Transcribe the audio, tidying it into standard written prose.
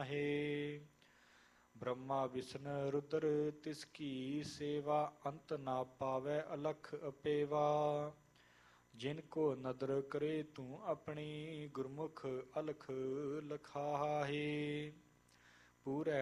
ਹੈ। ਬ੍ਰਹਮਾ ਵਿਸ਼ਨ ਰੁਦਰ ਤਿਸ ਕੀ ਸੇਵਾ, ਅੰਤ ਨਾ ਪਾਵੈ ਅਲਖ ਅਪੇਵਾ। ਜਿਨ ਕੋ ਨਦਰ ਕਰੇ ਤੂੰ ਆਪਣੀ, ਗੁਰਮੁਖ ਅਲਖ ਲਖਾਹੇ। ਪੂਰੈ